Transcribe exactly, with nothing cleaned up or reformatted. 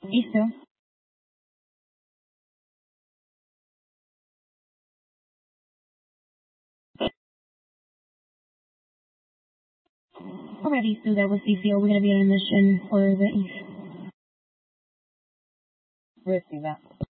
Listo. Alrighty, so that was C C O. We're going to be on a mission for the East. Receive that.